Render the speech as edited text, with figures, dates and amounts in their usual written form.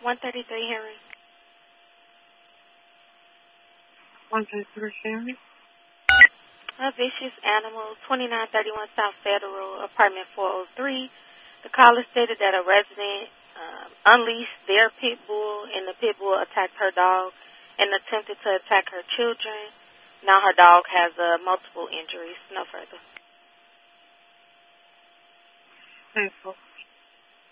133 Henry. 133 Henry. A vicious animal, 2931 South Federal, apartment 403. The caller stated that a resident unleashed their pit bull, and the pit bull attacked her dog and attempted to attack her children. Now her dog has multiple injuries. No further. Thank you.